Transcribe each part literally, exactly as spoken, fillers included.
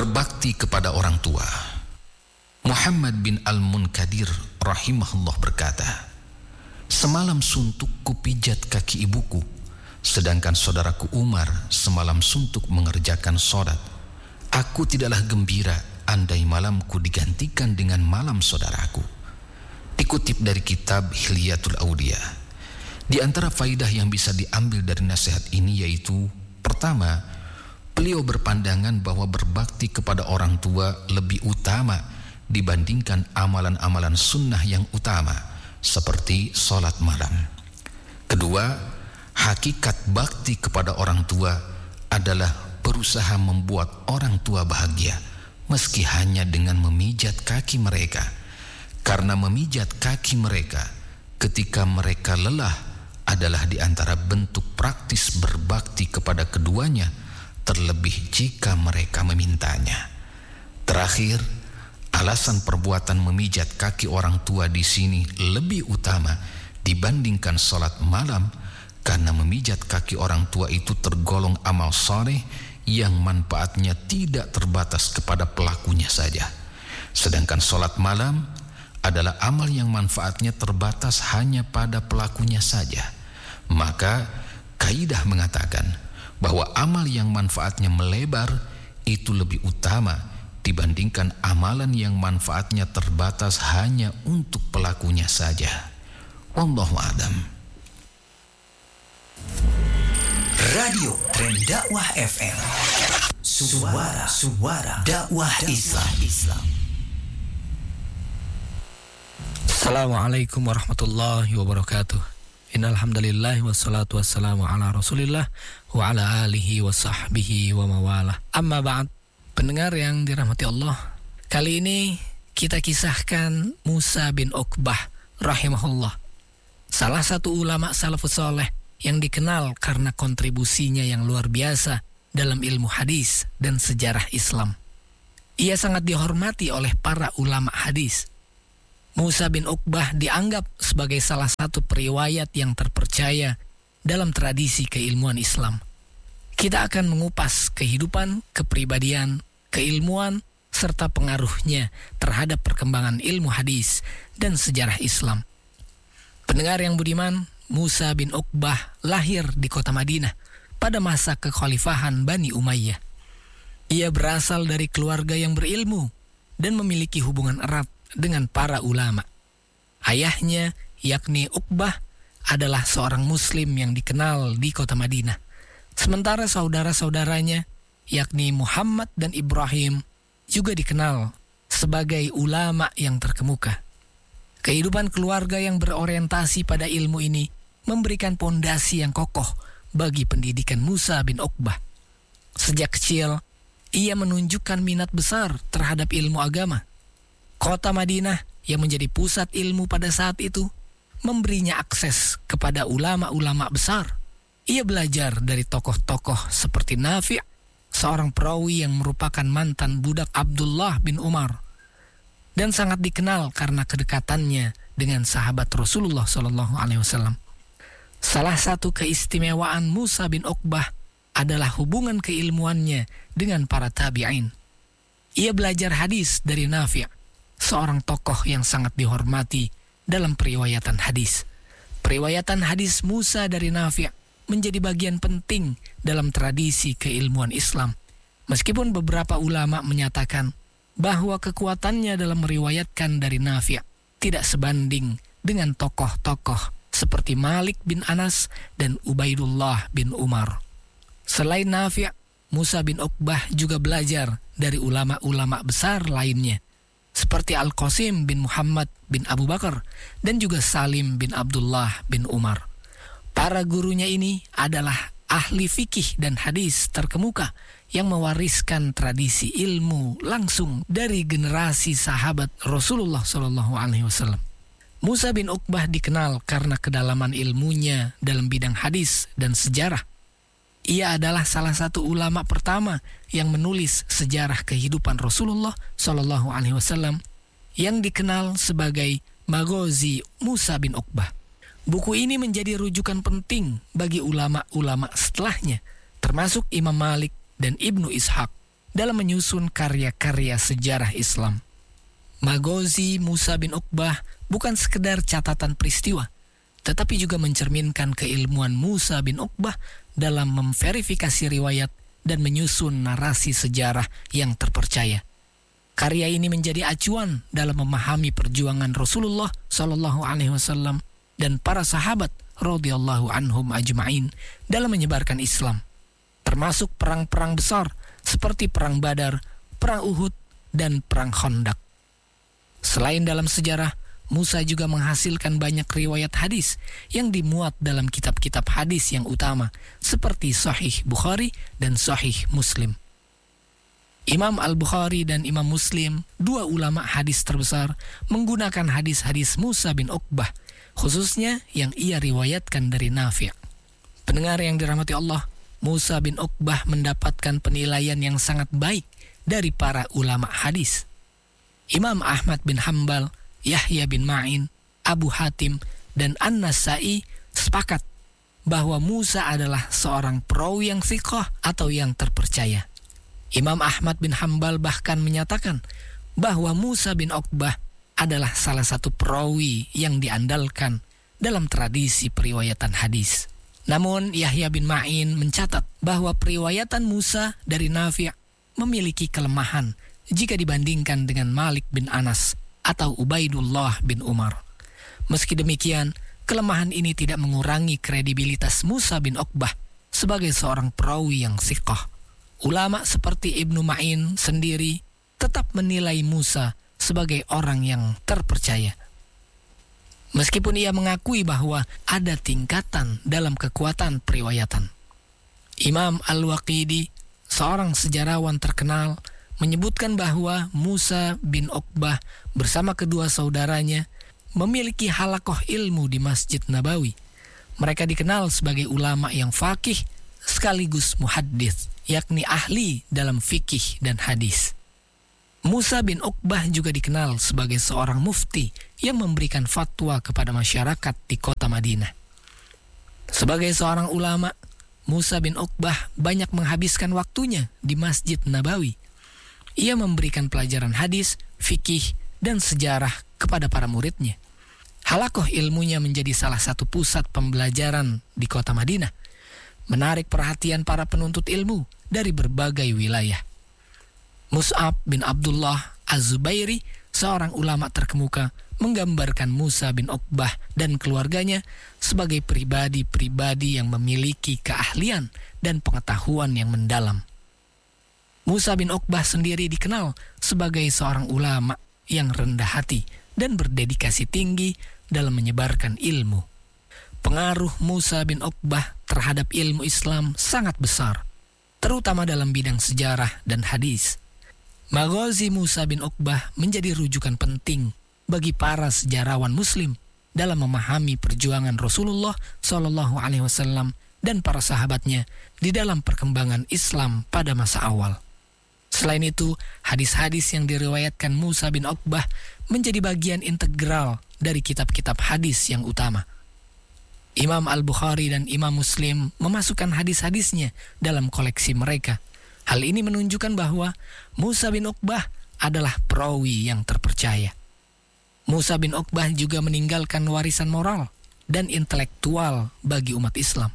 Berbakti kepada orang tua. Muhammad bin Al-Munkadir rahimahullah berkata, "Semalam suntuk kupijat kaki ibuku, sedangkan saudaraku Umar semalam suntuk mengerjakan sholat. Aku tidaklah gembira andai malamku digantikan dengan malam saudaraku." Dikutip dari kitab Hilyatul Aulia. Di antara faidah yang bisa diambil dari nasihat ini yaitu, pertama, beliau berpandangan bahwa berbakti kepada orang tua lebih utama dibandingkan amalan-amalan sunnah yang utama seperti sholat malam. Kedua, hakikat bakti kepada orang tua adalah berusaha membuat orang tua bahagia meski hanya dengan memijat kaki mereka, karena memijat kaki mereka ketika mereka lelah adalah di antara bentuk praktis berbakti kepada keduanya, terlebih jika mereka memintanya. Terakhir, alasan perbuatan memijat kaki orang tua di sini lebih utama dibandingkan sholat malam, karena memijat kaki orang tua itu tergolong amal saleh yang manfaatnya tidak terbatas kepada pelakunya saja. Sedangkan sholat malam adalah amal yang manfaatnya terbatas hanya pada pelakunya saja. Maka kaidah mengatakan bahwa amal yang manfaatnya melebar itu lebih utama dibandingkan amalan yang manfaatnya terbatas hanya untuk pelakunya saja. Wallahu a'lam. Radio Tren Dakwah F M, suara suara dakwah Islam. Islam. Assalamualaikum warahmatullahi wabarakatuh. Innalhamdulillah wassalatu wassalamu ala rasulillah wa ala alihi wa sahbihi wa mawalah. Amma ba'd, pendengar yang dirahmati Allah, kali ini kita kisahkan Musa bin Uqbah rahimahullah, salah satu ulama salafus saleh yang dikenal karena kontribusinya yang luar biasa dalam ilmu hadis dan sejarah Islam. Ia sangat dihormati oleh para ulama hadis. Musa bin Uqbah dianggap sebagai salah satu periwayat yang terpercaya dalam tradisi keilmuan Islam. Kita akan mengupas kehidupan, kepribadian, keilmuan, serta pengaruhnya terhadap perkembangan ilmu hadis dan sejarah Islam. Pendengar yang budiman, Musa bin Uqbah lahir di kota Madinah pada masa kekhalifahan Bani Umayyah. Ia berasal dari keluarga yang berilmu dan memiliki hubungan erat dengan para ulama. Ayahnya, yakni Uqbah, adalah seorang muslim yang dikenal di kota Madinah. Sementara saudara-saudaranya, yakni Muhammad dan Ibrahim, juga dikenal sebagai ulama yang terkemuka. Kehidupan keluarga yang berorientasi pada ilmu ini memberikan pondasi yang kokoh bagi pendidikan Musa bin Uqbah. Sejak kecil, ia menunjukkan minat besar terhadap ilmu agama. Kota Madinah yang menjadi pusat ilmu pada saat itu memberinya akses kepada ulama-ulama besar. Ia belajar dari tokoh-tokoh seperti Nafi', seorang perawi yang merupakan mantan budak Abdullah bin Umar, dan sangat dikenal karena kedekatannya dengan sahabat Rasulullah shallallahu alaihi wasallam. Salah satu keistimewaan Musa bin Uqbah adalah hubungan keilmuannya dengan para tabi'in. Ia belajar hadis dari Nafi', seorang tokoh yang sangat dihormati dalam periwayatan hadis. Periwayatan hadis Musa dari Nafi' menjadi bagian penting dalam tradisi keilmuan Islam. Meskipun beberapa ulama menyatakan bahwa kekuatannya dalam meriwayatkan dari Nafi' tidak sebanding dengan tokoh-tokoh seperti Malik bin Anas dan Ubaidullah bin Umar. Selain Nafi', Musa bin Uqbah juga belajar dari ulama-ulama besar lainnya, seperti Al-Qasim bin Muhammad bin Abu Bakar dan juga Salim bin Abdullah bin Umar. Para gurunya ini adalah ahli fikih dan hadis terkemuka yang mewariskan tradisi ilmu langsung dari generasi sahabat Rasulullah shallallahu alaihi wasallam. Musa bin Uqbah dikenal karena kedalaman ilmunya dalam bidang hadis dan sejarah. Ia adalah salah satu ulama pertama yang menulis sejarah kehidupan Rasulullah shallallahu alaihi wasallam yang dikenal sebagai Maghazi Musa bin Uqbah. Buku ini menjadi rujukan penting bagi ulama-ulama setelahnya, termasuk Imam Malik dan Ibnu Ishaq. dalam menyusun karya-karya sejarah Islam. Maghazi Musa bin Uqbah bukan sekedar catatan peristiwa, tetapi juga mencerminkan keilmuan Musa bin Uqbah dalam memverifikasi riwayat dan menyusun narasi sejarah yang terpercaya. Karya ini menjadi acuan dalam memahami perjuangan Rasulullah Shallallahu Alaihi Wasallam dan para sahabat radhiyallahu anhum ajma'in dalam menyebarkan Islam, termasuk perang-perang besar seperti Perang Badar, Perang Uhud, dan Perang Khandaq. Selain dalam sejarah, Musa juga menghasilkan banyak riwayat hadis yang dimuat dalam kitab-kitab hadis yang utama seperti Sahih Bukhari dan Sahih Muslim. Imam Al-Bukhari dan Imam Muslim, dua ulama hadis terbesar, menggunakan hadis-hadis Musa bin Uqbah, khususnya yang ia riwayatkan dari Nafi'. Pendengar yang dirahmati Allah, Musa bin Uqbah mendapatkan penilaian yang sangat baik dari para ulama hadis. Imam Ahmad bin Hanbal, Yahya bin Ma'in, Abu Hatim, dan An-Nasai sepakat bahwa Musa adalah seorang perawi yang thiqah atau yang terpercaya. Imam Ahmad bin Hanbal bahkan menyatakan bahwa Musa bin Uqbah adalah salah satu perawi yang diandalkan dalam tradisi periwayatan hadis. Namun Yahya bin Ma'in mencatat bahwa periwayatan Musa dari Nafi' memiliki kelemahan jika dibandingkan dengan Malik bin Anas atau Ubaidullah bin Umar. Meski demikian, kelemahan ini tidak mengurangi kredibilitas Musa bin Uqbah sebagai seorang perawi yang thiqah. Ulama seperti Ibnu Ma'in sendiri tetap menilai Musa sebagai orang yang terpercaya. Meskipun ia mengakui bahwa ada tingkatan dalam kekuatan periwayatan. Imam Al-Waqidi, seorang sejarawan terkenal, menyebutkan bahwa Musa bin Uqbah bersama kedua saudaranya memiliki halakoh ilmu di Masjid Nabawi. Mereka dikenal sebagai ulama yang faqih sekaligus muhaddits, yakni ahli dalam fikih dan hadis. Musa bin Uqbah juga dikenal sebagai seorang mufti yang memberikan fatwa kepada masyarakat di kota Madinah. Sebagai seorang ulama, Musa bin Uqbah banyak menghabiskan waktunya di Masjid Nabawi. Ia memberikan pelajaran hadis, fikih, dan sejarah kepada para muridnya. Halakoh ilmunya menjadi salah satu pusat pembelajaran di kota Madinah, menarik perhatian para penuntut ilmu dari berbagai wilayah. Mus'ab bin Abdullah Az-Zubairi, seorang ulama terkemuka, menggambarkan Musa bin Uqbah dan keluarganya sebagai pribadi-pribadi yang memiliki keahlian dan pengetahuan yang mendalam. Musa bin Uqbah sendiri dikenal sebagai seorang ulama yang rendah hati dan berdedikasi tinggi dalam menyebarkan ilmu. Pengaruh Musa bin Uqbah terhadap ilmu Islam sangat besar, terutama dalam bidang sejarah dan hadis. Maghazi Musa bin Uqbah menjadi rujukan penting bagi para sejarawan Muslim dalam memahami perjuangan Rasulullah Shallallahu Alaihi Wasallam dan para sahabatnya di dalam perkembangan Islam pada masa awal. Selain itu, hadis-hadis yang diriwayatkan Musa bin Uqbah menjadi bagian integral dari kitab-kitab hadis yang utama. Imam Al-Bukhari dan Imam Muslim memasukkan hadis-hadisnya dalam koleksi mereka. Hal ini menunjukkan bahwa Musa bin Uqbah adalah perawi yang terpercaya. Musa bin Uqbah juga meninggalkan warisan moral dan intelektual bagi umat Islam.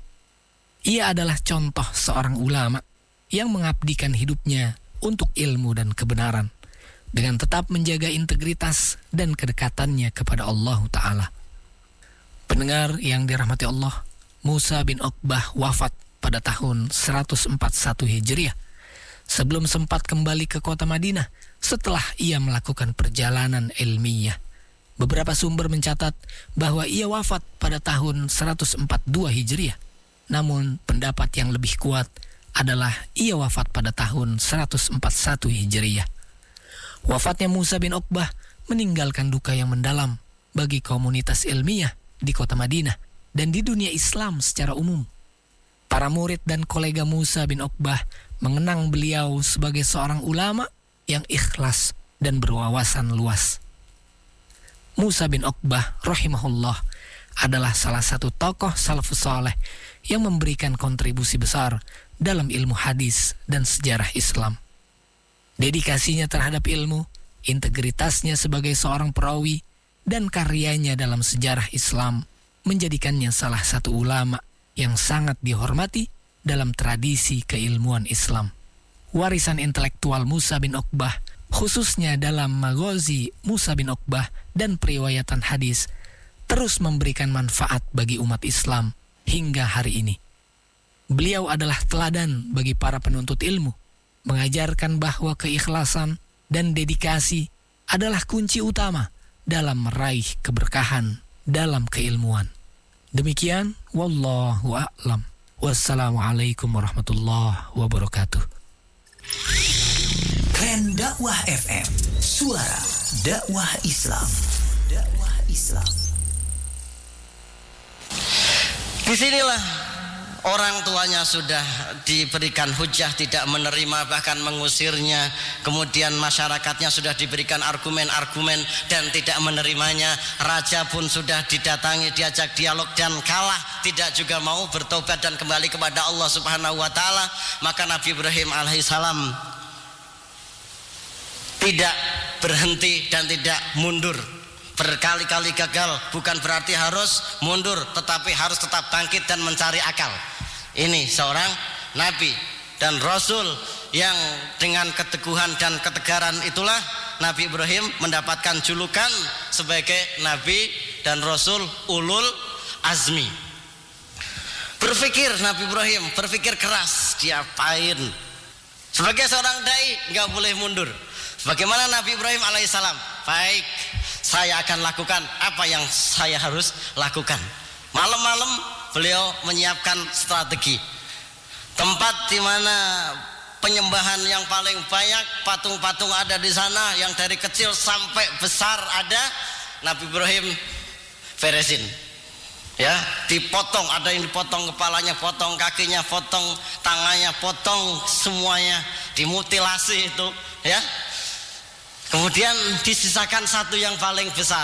Ia adalah contoh seorang ulama yang mengabdikan hidupnya untuk ilmu dan kebenaran, dengan tetap menjaga integritas dan kedekatannya kepada Allah Ta'ala. Pendengar yang dirahmati Allah, Musa bin Uqbah wafat pada tahun seratus empat puluh satu Hijriah, sebelum sempat kembali ke kota Madinah setelah ia melakukan perjalanan ilmiah. Beberapa sumber mencatat bahwa ia wafat pada tahun seratus empat puluh dua Hijriah, namun pendapat yang lebih kuat adalah ia wafat pada tahun seratus empat puluh satu Hijriah. Wafatnya Musa bin Uqbah meninggalkan duka yang mendalam bagi komunitas ilmiah di kota Madinah dan di dunia Islam secara umum. Para murid dan kolega Musa bin Uqbah mengenang beliau sebagai seorang ulama yang ikhlas dan berwawasan luas. Musa bin Uqbah rahimahullah adalah salah satu tokoh salafus saleh yang memberikan kontribusi besar dalam ilmu hadis dan sejarah Islam. Dedikasinya terhadap ilmu, integritasnya sebagai seorang perawi, dan karyanya dalam sejarah Islam menjadikannya salah satu ulama yang sangat dihormati dalam tradisi keilmuan Islam. Warisan intelektual Musa bin Uqbah, khususnya dalam Maghazi Musa bin Uqbah dan periwayatan hadis, terus memberikan manfaat bagi umat Islam hingga hari ini. Beliau adalah teladan bagi para penuntut ilmu, mengajarkan bahwa keikhlasan dan dedikasi adalah kunci utama dalam meraih keberkahan dalam keilmuan. Demikian, wallahu a'lam. Wassalamualaikum warahmatullahi wabarakatuh. Tren Dakwah F M, suara dakwah Islam. Dakwah Islam. Disinilah orang tuanya sudah diberikan hujah tidak menerima, bahkan mengusirnya. Kemudian masyarakatnya sudah diberikan argumen-argumen dan tidak menerimanya. Raja pun sudah didatangi, diajak dialog dan kalah, tidak juga mau bertobat dan kembali kepada Allah Subhanahu wa taala. Maka Nabi Ibrahim alaihissalam tidak berhenti dan tidak mundur. Berkali-kali gagal bukan berarti harus mundur, tetapi harus tetap bangkit dan mencari akal. Ini seorang nabi dan rasul yang dengan keteguhan dan ketegaran itulah Nabi Ibrahim mendapatkan julukan sebagai nabi dan rasul ulul azmi. Berpikir Nabi Ibrahim, berpikir keras, diapain? Sebagai seorang dai nggak boleh mundur. Bagaimana Nabi Ibrahim alaihissalam? Baik, saya akan lakukan apa yang saya harus lakukan. Malam-malam beliau menyiapkan strategi. Tempat di mana penyembahan yang paling banyak, patung-patung ada di sana, yang dari kecil sampai besar ada. Nabi Ibrahim beresin. Ya, dipotong, ada yang dipotong kepalanya, potong kakinya, potong tangannya, potong semuanya, dimutilasi itu, ya. Kemudian disisakan satu yang paling besar.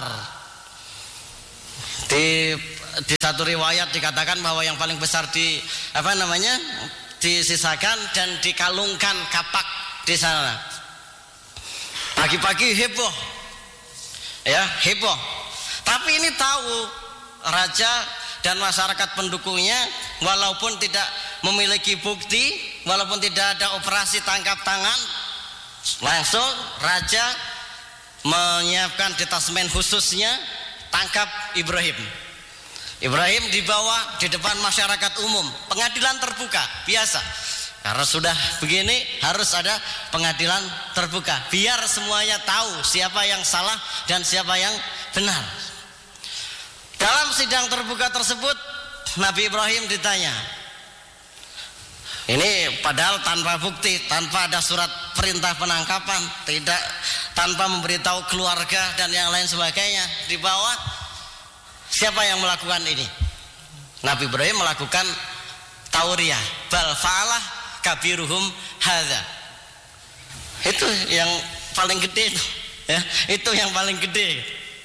Di di satu riwayat dikatakan bahwa yang paling besar di apa namanya? disisakan dan dikalungkan kapak di sana. Pagi-pagi heboh. Ya, heboh. Tapi ini tahu raja dan masyarakat pendukungnya, walaupun tidak memiliki bukti, walaupun tidak ada operasi tangkap tangan, langsung raja menyiapkan detasmen khususnya tangkap Ibrahim. Ibrahim dibawa di depan masyarakat umum, pengadilan terbuka biasa. Karena sudah begini harus ada pengadilan terbuka, biar semuanya tahu siapa yang salah dan siapa yang benar. Dalam sidang terbuka tersebut Nabi Ibrahim ditanya. Ini padahal tanpa bukti, tanpa ada surat perintah penangkapan, tidak, tanpa memberitahu keluarga dan yang lain sebagainya. Di bawah, siapa yang melakukan ini? Nabi Ibrahim melakukan tauriyah, bal fa'alah kabiruhum hadza. Itu yang paling gede, ya, itu yang paling gede.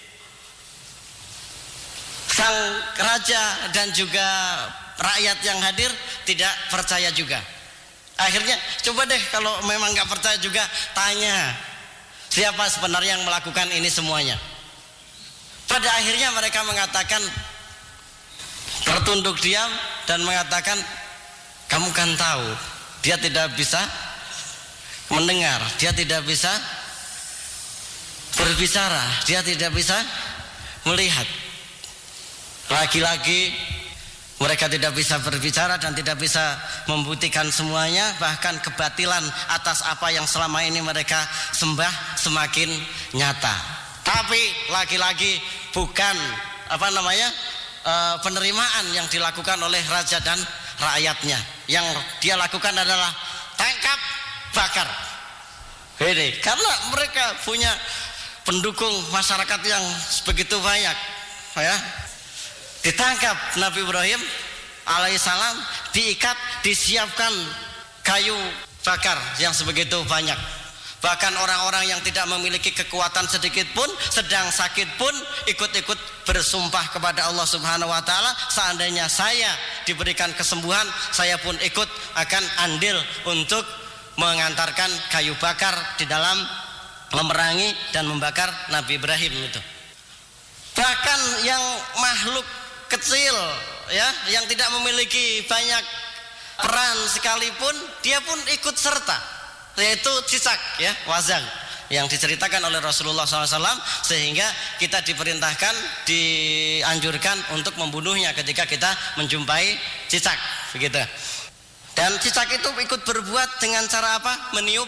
Sang raja dan juga rakyat yang hadir tidak percaya juga. Akhirnya coba deh kalau memang nggak percaya juga, tanya siapa sebenarnya yang melakukan ini semuanya. Pada akhirnya mereka mengatakan, tertunduk diam dan mengatakan, kamu kan tahu dia tidak bisa mendengar, dia tidak bisa berbicara, dia tidak bisa melihat. Lagi-lagi mereka tidak bisa berbicara dan tidak bisa membuktikan semuanya, bahkan kebatilan atas apa yang selama ini mereka sembah semakin nyata. Tapi lagi-lagi bukan apa namanya e, penerimaan yang dilakukan oleh raja dan rakyatnya. Yang dia lakukan adalah tangkap, bakar. Ini karena mereka punya pendukung masyarakat yang begitu banyak, ya. Ditangkap Nabi Ibrahim alaihissalam, diikat, disiapkan kayu bakar yang sebegitu banyak. Bahkan orang-orang yang tidak memiliki kekuatan sedikit pun, sedang sakit pun, ikut-ikut bersumpah kepada Allah Subhanahu wa taala, seandainya saya diberikan kesembuhan, saya pun ikut akan andil untuk mengantarkan kayu bakar di dalam memerangi dan membakar Nabi Ibrahim itu. Bahkan yang makhluk kecil ya, yang tidak memiliki banyak peran sekalipun, dia pun ikut serta, yaitu cicak ya, wazag, yang diceritakan oleh Rasulullah shallallahu alaihi wasallam, sehingga kita diperintahkan, dianjurkan untuk membunuhnya ketika kita menjumpai cicak begitu. Dan cicak itu ikut berbuat dengan cara apa? Meniup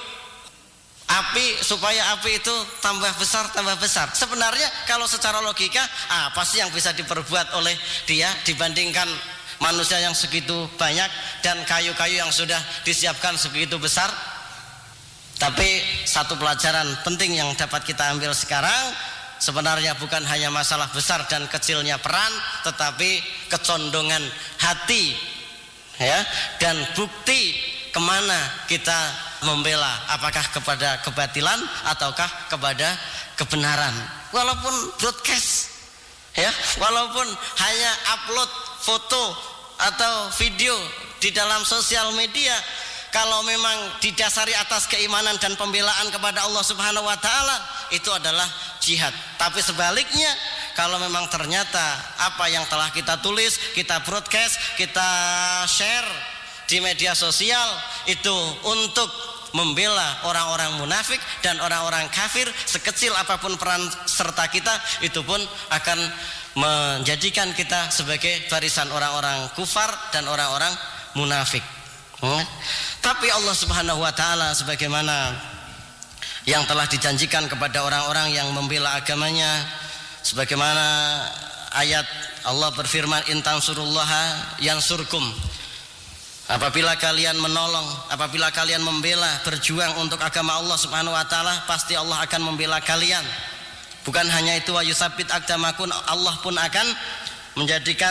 api supaya api itu tambah besar tambah besar. Sebenarnya kalau secara logika, apa sih yang bisa diperbuat oleh dia dibandingkan manusia yang segitu banyak dan kayu-kayu yang sudah disiapkan segitu besar? Tapi satu pelajaran penting yang dapat kita ambil sekarang, sebenarnya bukan hanya masalah besar dan kecilnya peran, tetapi kecondongan hati ya, dan bukti kemana kita membela, apakah kepada kebatilan ataukah kepada kebenaran. Walaupun broadcast ya, walaupun hanya upload foto atau video di dalam sosial media, kalau memang didasari atas keimanan dan pembelaan kepada Allah Subhanahu wa taala, itu adalah jihad. Tapi sebaliknya, kalau memang ternyata apa yang telah kita tulis, kita broadcast, kita share di media sosial itu untuk membela orang-orang munafik dan orang-orang kafir, sekecil apapun peran serta kita, itu pun akan menjadikan kita sebagai barisan orang-orang kufar dan orang-orang munafik. Hmm? Tapi Allah Subhanahu wa taala sebagaimana yang telah dijanjikan kepada orang-orang yang membela agamanya, sebagaimana ayat Allah berfirman, in tansurullaha yansurkum. Apabila kalian menolong, apabila kalian membela, berjuang untuk agama Allah Subhanahu wa taala, pasti Allah akan membela kalian. Bukan hanya itu, wa yusabbit aqdamakum, Allah pun akan menjadikan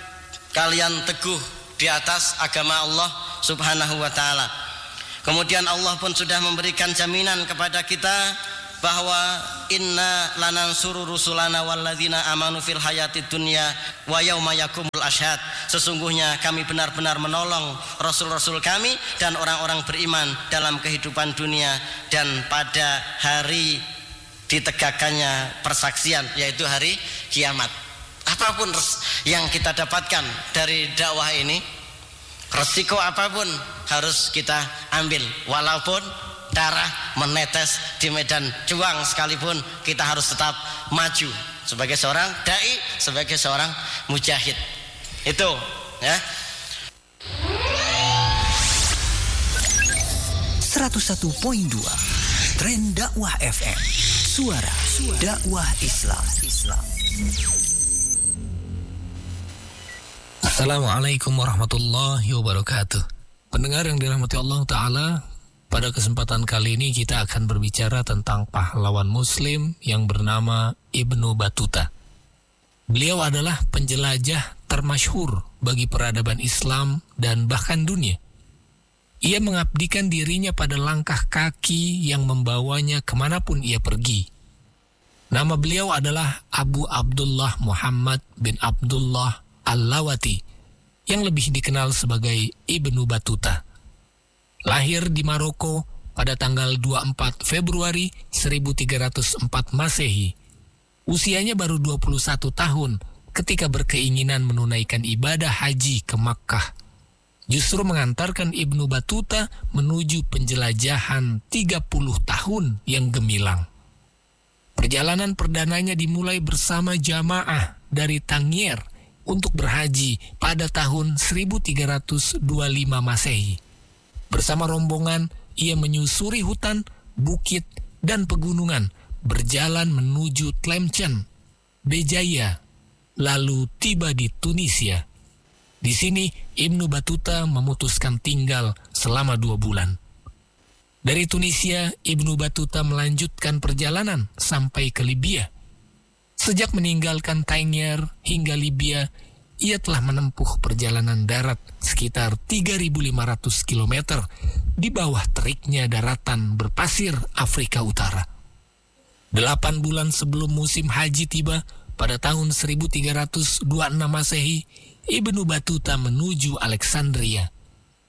kalian teguh di atas agama Allah Subhanahu wa taala. Kemudian Allah pun sudah memberikan jaminan kepada kita bahwa inna lanansuru rusulana walladzina amanu fil hayatid dunya wa yauma yakumul asyhad. Sesungguhnya kami benar-benar menolong rasul-rasul kami dan orang-orang beriman dalam kehidupan dunia dan pada hari ditegakkannya persaksian, yaitu hari kiamat. Apapun yang kita dapatkan dari dakwah ini, resiko apapun harus kita ambil, walaupun darah menetes di medan juang sekalipun, kita harus tetap maju sebagai seorang dai, sebagai seorang mujahid. Itu ya. seratus satu koma dua Tren Dakwah F M, suara, suara dakwah Islam. Islam. Assalamualaikum warahmatullahi wabarakatuh. Pendengar yang dirahmati Allah Ta'ala, pada kesempatan kali ini kita akan berbicara tentang pahlawan muslim yang bernama Ibnu Battuta. Beliau adalah penjelajah termasyhur bagi peradaban Islam dan bahkan dunia. Ia mengabdikan dirinya pada langkah kaki yang membawanya kemanapun ia pergi. Nama beliau adalah Abu Abdullah Muhammad bin Abdullah Al-Lawati, yang lebih dikenal sebagai Ibnu Battuta. Lahir di Maroko pada tanggal dua puluh empat Februari seribu tiga ratus empat Masehi. Usianya baru dua puluh satu tahun ketika berkeinginan menunaikan ibadah haji ke Makkah. Justru mengantarkan Ibnu Battuta menuju penjelajahan tiga puluh tahun yang gemilang. Perjalanan perdananya dimulai bersama jamaah dari Tangier untuk berhaji pada tahun seribu tiga ratus dua puluh lima Masehi. Bersama rombongan, ia menyusuri hutan, bukit, dan pegunungan, berjalan menuju Tlemcen, Béjaïa, lalu tiba di Tunisia. Di sini, Ibnu Battuta memutuskan tinggal selama dua bulan. Dari Tunisia, Ibnu Battuta melanjutkan perjalanan sampai ke Libya. Sejak meninggalkan Tangier hingga Libya, ia telah menempuh perjalanan darat sekitar tiga ribu lima ratus kilometer di bawah teriknya daratan berpasir Afrika Utara. Delapan bulan sebelum musim haji tiba pada tahun seribu tiga ratus dua puluh enam Masehi, Ibnu Battuta menuju Alexandria.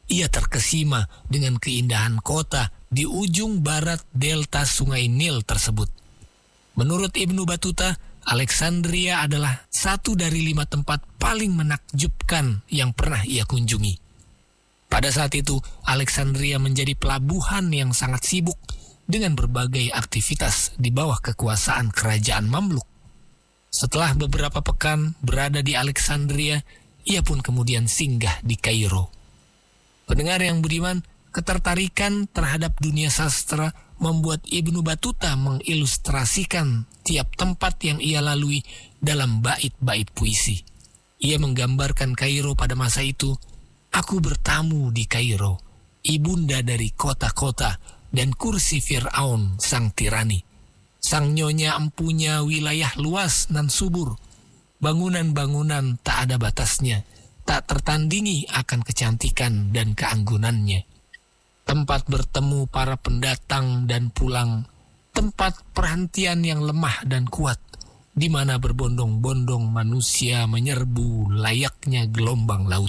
Ia terkesima dengan keindahan kota di ujung barat delta Sungai Nil tersebut. Menurut Ibnu Battuta, Alexandria adalah satu dari lima tempat paling menakjubkan yang pernah ia kunjungi. Pada saat itu, Alexandria menjadi pelabuhan yang sangat sibuk dengan berbagai aktivitas di bawah kekuasaan kerajaan Mamluk. Setelah beberapa pekan berada di Alexandria, ia pun kemudian singgah di Kairo. Pendengar yang budiman, ketertarikan terhadap dunia sastra membuat Ibnu Battuta mengilustrasikan tiap tempat yang ia lalui dalam bait-bait puisi. Ia menggambarkan Kairo pada masa itu. Aku bertamu di Kairo, ibunda dari kota-kota dan kursi Fir'aun sang tirani. Sang nyonya empunya wilayah luas dan subur. Bangunan-bangunan tak ada batasnya, tak tertandingi akan kecantikan dan keanggunannya. Tempat bertemu para pendatang dan pulang, tempat perhentian yang lemah dan kuat, di mana berbondong-bondong manusia menyerbu layaknya gelombang laut.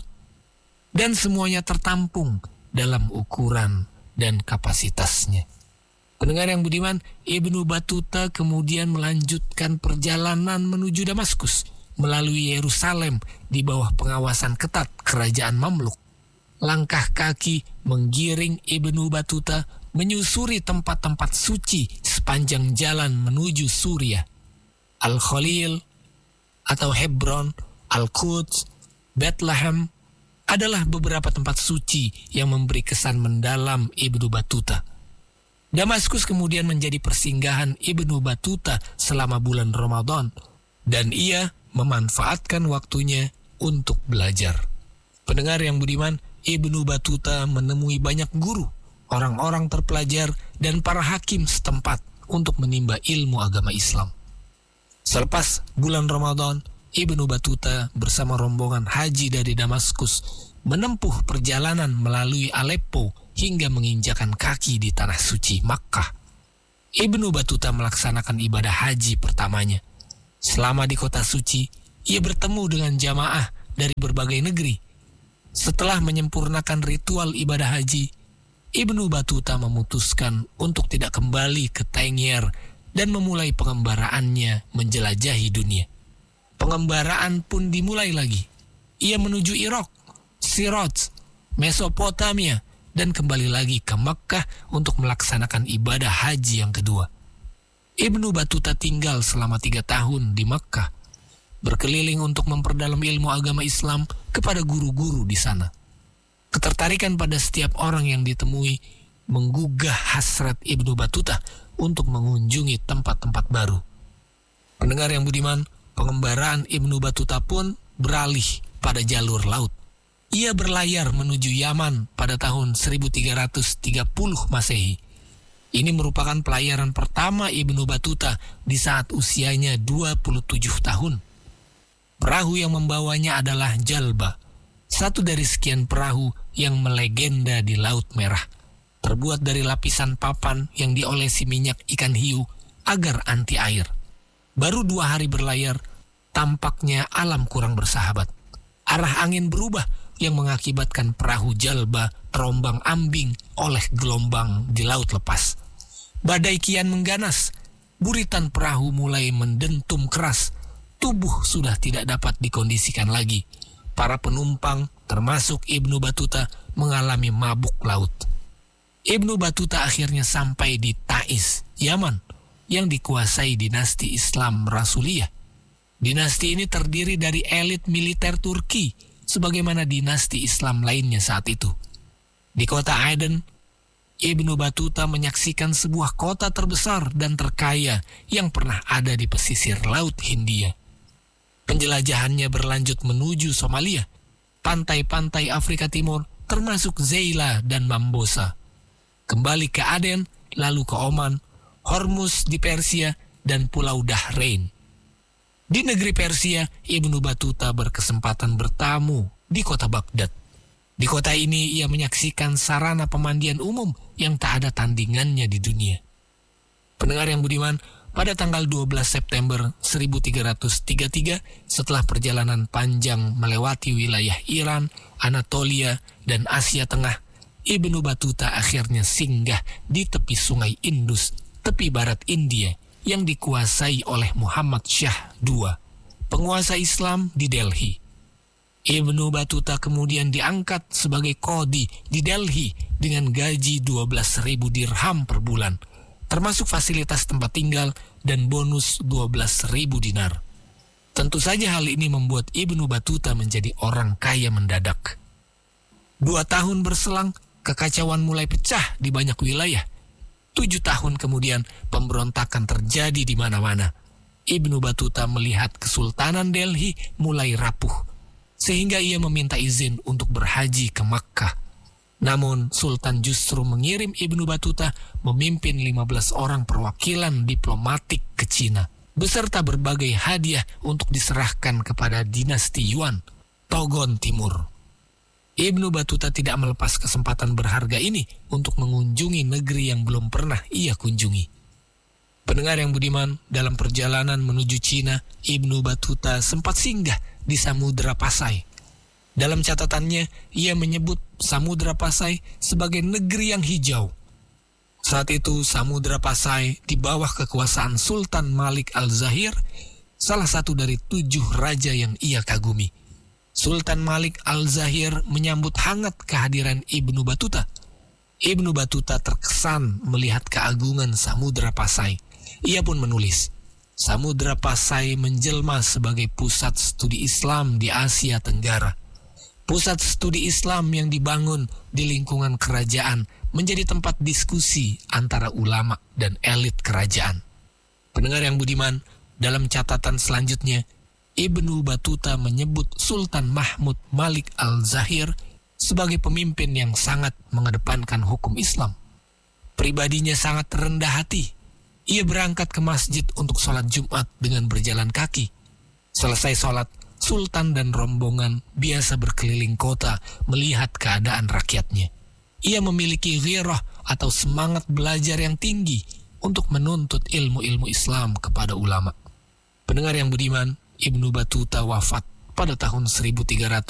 Dan semuanya tertampung dalam ukuran dan kapasitasnya. Pendengar yang budiman, Ibnu Battuta kemudian melanjutkan perjalanan menuju Damaskus melalui Yerusalem di bawah pengawasan ketat kerajaan Mamluk. Langkah kaki menggiring Ibnu Battuta menyusuri tempat-tempat suci sepanjang jalan menuju Suriah. Al-Khalil atau Hebron, Al-Quds, Bethlehem adalah beberapa tempat suci yang memberi kesan mendalam Ibnu Battuta. Damaskus kemudian menjadi persinggahan Ibnu Battuta selama bulan Ramadan, dan ia memanfaatkan waktunya untuk belajar. Pendengar yang budiman, Ibnu Battuta menemui banyak guru, orang-orang terpelajar, dan para hakim setempat untuk menimba ilmu agama Islam. Selepas bulan Ramadan, Ibnu Battuta bersama rombongan haji dari Damaskus menempuh perjalanan melalui Aleppo hingga menginjakan kaki di tanah suci Makkah. Ibnu Battuta melaksanakan ibadah haji pertamanya. Selama di kota suci, ia bertemu dengan jamaah dari berbagai negeri. Setelah menyempurnakan ritual ibadah haji, Ibnu Battuta memutuskan untuk tidak kembali ke Tangier dan memulai pengembaraannya menjelajahi dunia. Pengembaraan pun dimulai lagi. Ia menuju Irak, Siraj, Mesopotamia, dan kembali lagi ke Makkah untuk melaksanakan ibadah haji yang kedua. Ibnu Battuta tinggal selama tiga tahun di Makkah, berkeliling untuk memperdalam ilmu agama Islam kepada guru-guru di sana. Ketertarikan pada setiap orang yang ditemui menggugah hasrat Ibnu Battuta untuk mengunjungi tempat-tempat baru. Pendengar yang budiman, pengembaraan Ibnu Battuta pun beralih pada jalur laut. Ia berlayar menuju Yaman pada tahun seribu tiga ratus tiga puluh Masehi. Ini merupakan pelayaran pertama Ibnu Battuta di saat usianya dua puluh tujuh tahun. Perahu yang membawanya adalah Jalba, satu dari sekian perahu yang melegenda di Laut Merah, terbuat dari lapisan papan yang diolesi minyak ikan hiu agar anti air. Baru dua hari berlayar, tampaknya alam kurang bersahabat. Arah angin berubah yang mengakibatkan perahu Jalba terombang-ambing oleh gelombang di laut lepas. Badai kian mengganas, buritan perahu mulai mendentum keras. Tubuh sudah tidak dapat dikondisikan lagi. Para penumpang, termasuk Ibnu Battuta, mengalami mabuk laut. Ibnu Battuta akhirnya sampai di Taiz, Yaman, yang dikuasai dinasti Islam Rasuliyah. Dinasti ini terdiri dari elit militer Turki, sebagaimana dinasti Islam lainnya saat itu. Di kota Aden, Ibnu Battuta menyaksikan sebuah kota terbesar dan terkaya yang pernah ada di pesisir Laut Hindia. Penjelajahannya berlanjut menuju Somalia, pantai-pantai Afrika Timur, termasuk Zeila dan Mambosa. Kembali ke Aden, lalu ke Oman, Hormuz di Persia, dan Pulau Dahrain. Di negeri Persia, Ibnu Battuta berkesempatan bertamu di kota Baghdad. Di kota ini ia menyaksikan sarana pemandian umum yang tak ada tandingannya di dunia. Pendengar yang budiman, pada tanggal dua belas September seribu tiga ratus tiga puluh tiga setelah perjalanan panjang melewati wilayah Iran, Anatolia, dan Asia Tengah, Ibnu Battuta akhirnya singgah di tepi sungai Indus, tepi barat India, yang dikuasai oleh Muhammad Shah kedua, penguasa Islam di Delhi. Ibnu Battuta kemudian diangkat sebagai qadhi di Delhi dengan gaji dua belas ribu dirham per bulan, termasuk fasilitas tempat tinggal dan bonus dua belas ribu dinar. Tentu saja hal ini membuat Ibnu Battuta menjadi orang kaya mendadak. Dua tahun berselang, kekacauan mulai pecah di banyak wilayah. Tujuh tahun kemudian, pemberontakan terjadi di mana-mana. Ibnu Battuta melihat Kesultanan Delhi mulai rapuh, sehingga ia meminta izin untuk berhaji ke Makkah. Namun, Sultan justru mengirim Ibnu Battuta memimpin lima belas orang perwakilan diplomatik ke Cina, beserta berbagai hadiah untuk diserahkan kepada dinasti Yuan, Togon Timur. Ibnu Battuta tidak melepas kesempatan berharga ini untuk mengunjungi negeri yang belum pernah ia kunjungi. Pendengar yang budiman, dalam perjalanan menuju Cina, Ibnu Battuta sempat singgah di Samudra Pasai. Dalam catatannya, ia menyebut Samudra Pasai sebagai negeri yang hijau. Saat itu, Samudra Pasai di bawah kekuasaan Sultan Malik Al-Zahir, salah satu dari tujuh raja yang ia kagumi. Sultan Malik Al-Zahir menyambut hangat kehadiran Ibnu Battuta. Ibnu Battuta terkesan melihat keagungan Samudra Pasai. Ia pun menulis, Samudra Pasai menjelma sebagai pusat studi Islam di Asia Tenggara. Pusat studi Islam yang dibangun di lingkungan kerajaan menjadi tempat diskusi antara ulama dan elit kerajaan. Pendengar yang budiman, dalam catatan selanjutnya, Ibnu Battuta menyebut Sultan Mahmud Malik Al-Zahir sebagai pemimpin yang sangat mengedepankan hukum Islam. Pribadinya sangat rendah hati. Ia berangkat ke masjid untuk sholat Jumat dengan berjalan kaki. Selesai sholat, Sultan dan rombongan biasa berkeliling kota melihat keadaan rakyatnya. Ia memiliki ghirah atau semangat belajar yang tinggi untuk menuntut ilmu-ilmu Islam kepada ulama. Pendengar yang budiman, Ibnu Battuta wafat pada tahun seribu tiga ratus